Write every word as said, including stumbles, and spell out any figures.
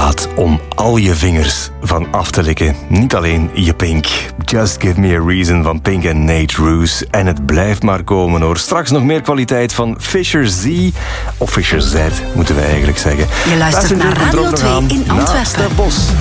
plaat om al je vingers van af te likken. Niet alleen je Pink. Just Give Me a Reason van Pink en Nate Roos. En het blijft maar komen hoor. Straks nog meer kwaliteit van Fisher Z. Of Fisher Z, moeten we eigenlijk zeggen. Je luistert naar Radio twee in Antwerpen. Bos.